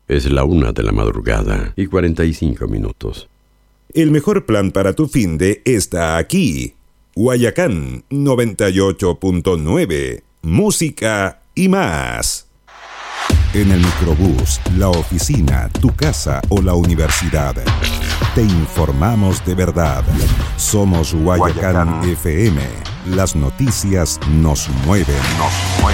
Es la 1:45 a.m. El mejor plan para tu finde está aquí. Guayacán 98.9. Música y más. En el microbús, la oficina, tu casa o la universidad. Te informamos de verdad. Somos Guayacán FM. Las noticias nos mueven.